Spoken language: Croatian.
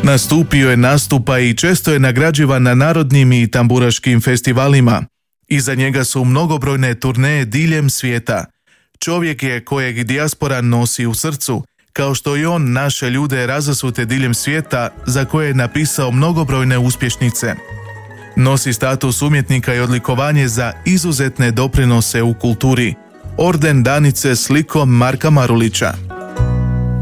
Nastupio je, nastupa i često je nagrađivan na narodnim i tamburaškim festivalima. Iza njega su mnogobrojne turneje diljem svijeta. Čovjek je kojeg dijaspora nosi u srcu, kao što i on naše ljude razasute diljem svijeta za koje je napisao mnogobrojne uspješnice. Nosi status umjetnika i odlikovanje za izuzetne doprinose u kulturi. Orden Danice s likom Marka Marulića.